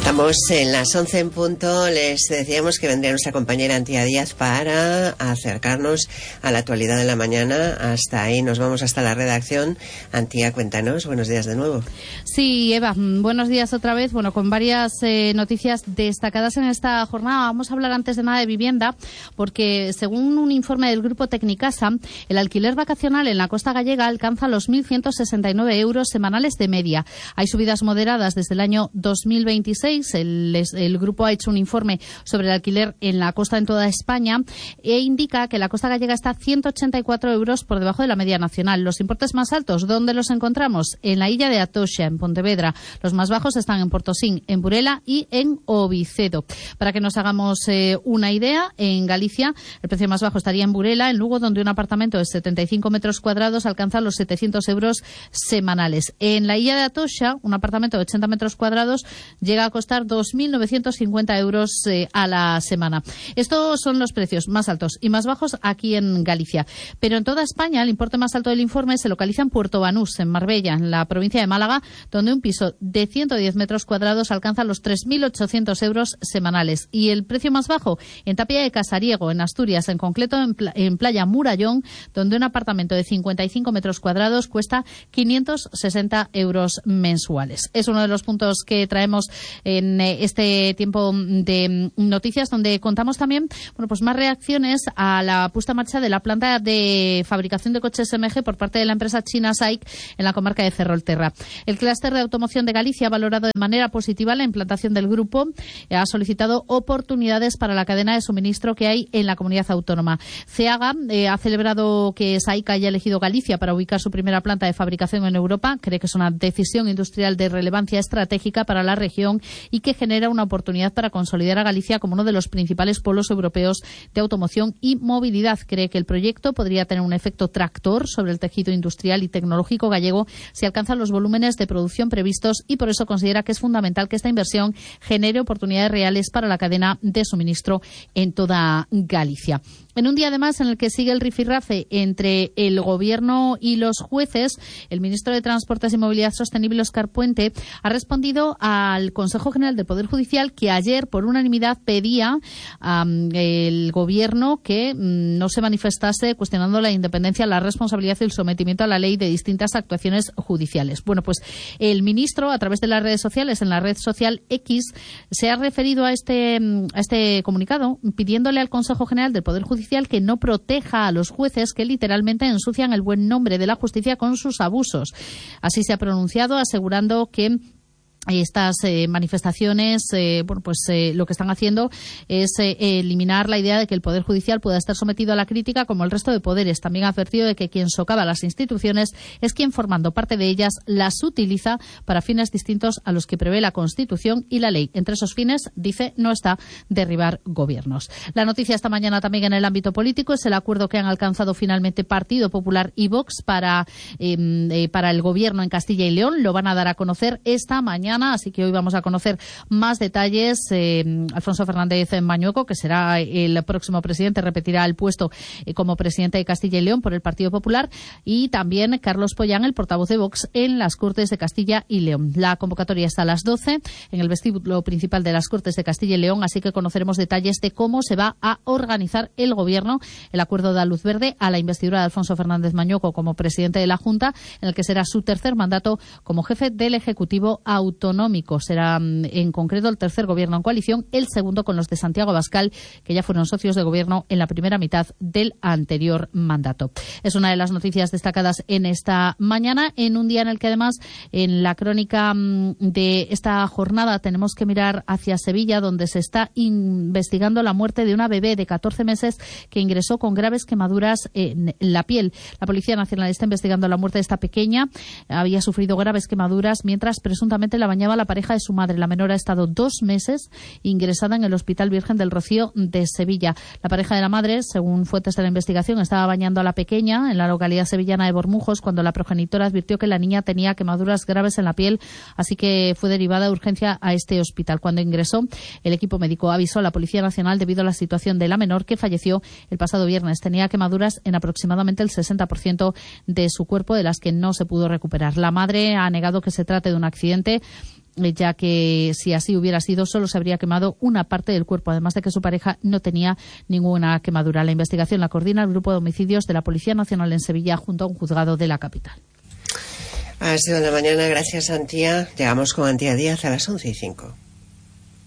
Estamos en las 11 en punto. Les decíamos que vendría nuestra compañera Antía Díaz para acercarnos a la actualidad de la mañana. Hasta ahí nos vamos hasta la redacción. Antía, cuéntanos. Buenos días de nuevo. Sí, Eva, buenos días otra vez. Bueno, con varias noticias destacadas en esta jornada. Vamos a hablar antes de nada de vivienda, porque según un informe del Grupo Tecnicasa, el alquiler vacacional en la costa gallega alcanza los 1.169 euros semanales de media. Hay subidas moderadas desde el año 2026. El grupo ha hecho un informe sobre el alquiler en la costa en toda España e indica que la costa gallega está 184 euros por debajo de la media nacional. Los importes más altos, ¿dónde los encontramos? En la illa de Atocha, en Pontevedra. Los más bajos están en Portosín, en Burela y en Ovicedo. Para que nos hagamos una idea, en Galicia el precio más bajo estaría en Burela, en Lugo, donde un apartamento de 75 metros cuadrados alcanza los 700 euros semanales. En la illa de Atocha, un apartamento de 80 metros cuadrados llega a costar 2.950 euros a la semana. Estos son los precios más altos y más bajos aquí en Galicia. Pero en toda España, el importe más alto del informe se localiza en Puerto Banús, en Marbella, en la provincia de Málaga, donde un piso de 110 metros cuadrados alcanza los 3.800 euros semanales. Y el precio más bajo, en Tapia de Casariego, en Asturias, en concreto en Playa Murallón, donde un apartamento de 55 metros cuadrados cuesta 560 euros mensuales. Es uno de los puntos que traemos en este tiempo de noticias, donde contamos también pues más reacciones a la puesta en marcha de la planta de fabricación de coches MG por parte de la empresa china SAIC en la comarca de Ferrolterra. El clúster de automoción de Galicia ha valorado de manera positiva la implantación del grupo, ha solicitado oportunidades para la cadena de suministro que hay en la comunidad autónoma. CEAGA ha celebrado que SAIC haya elegido Galicia para ubicar su primera planta de fabricación en Europa. Cree que es una decisión industrial de relevancia estratégica para la región y que genera una oportunidad para consolidar a Galicia como uno de los principales polos europeos de automoción y movilidad. Cree que el proyecto podría tener un efecto tractor sobre el tejido industrial y tecnológico gallego si alcanzan los volúmenes de producción previstos, y por eso considera que es fundamental que esta inversión genere oportunidades reales para la cadena de suministro en toda Galicia. En un día además en el que sigue el rifirrafe entre el Gobierno y los jueces, el ministro de Transportes y Movilidad Sostenible, Óscar Puente, ha respondido al Consejo General del Poder Judicial, que ayer por unanimidad pedía al Gobierno que no se manifestase cuestionando la independencia, la responsabilidad y el sometimiento a la ley de distintas actuaciones judiciales. Bueno, pues el ministro, a través de las redes sociales, en la red social X, se ha referido a este comunicado pidiéndole al Consejo General del Poder Judicial que no proteja a los jueces que literalmente ensucian el buen nombre de la justicia con sus abusos. Así se ha pronunciado, asegurando que estas manifestaciones, lo que están haciendo es eliminar la idea de que el Poder Judicial pueda estar sometido a la crítica como el resto de poderes. También ha advertido de que quien socava las instituciones es quien, formando parte de ellas, las utiliza para fines distintos a los que prevé la Constitución y la ley. Entre esos fines, dice, no está derribar gobiernos. La noticia esta mañana también en el ámbito político es el acuerdo que han alcanzado finalmente Partido Popular y Vox para el gobierno en Castilla y León. Lo van a dar a conocer esta mañana. Así que hoy vamos a conocer más detalles. Alfonso Fernández Mañueco, que será el próximo presidente, repetirá el puesto como presidente de Castilla y León por el Partido Popular, y también Carlos Pollán, el portavoz de Vox en las Cortes de Castilla y León. La convocatoria está a las 12 en el vestíbulo principal de las Cortes de Castilla y León, así que conoceremos detalles de cómo se va a organizar el Gobierno. El acuerdo da luz verde a la investidura de Alfonso Fernández Mañueco como presidente de la Junta, en el que será su tercer mandato como jefe del Ejecutivo autonómico. Será en concreto el tercer gobierno en coalición, el segundo con los de Santiago Abascal, que ya fueron socios de gobierno en la primera mitad del anterior mandato. Es una de las noticias destacadas en esta mañana, en un día en el que además en la crónica de esta jornada tenemos que mirar hacia Sevilla, donde se está investigando la muerte de una bebé de 14 meses que ingresó con graves quemaduras en la piel. La Policía Nacional está investigando la muerte de esta pequeña. Había sufrido graves quemaduras mientras presuntamente la bañaba la pareja de su madre. La menor ha estado 2 meses ingresada en el Hospital Virgen del Rocío de Sevilla. La pareja de la madre, según fuentes de la investigación, estaba bañando a la pequeña en la localidad sevillana de Bormujos cuando la progenitora advirtió que la niña tenía quemaduras graves en la piel, así que fue derivada de urgencia a este hospital. Cuando ingresó, el equipo médico avisó a la Policía Nacional debido a la situación de la menor, que falleció el pasado viernes. Tenía quemaduras en aproximadamente el 60% de su cuerpo, de las que no se pudo recuperar. La madre ha negado que se trate de un accidente ya que si así hubiera sido, solo se habría quemado una parte del cuerpo, además de que su pareja no tenía ninguna quemadura. La investigación la coordina el Grupo de Homicidios de la Policía Nacional en Sevilla, junto a un juzgado de la capital. Ha sido la mañana, gracias Antía. Llegamos con Antía Díaz a las 11:05.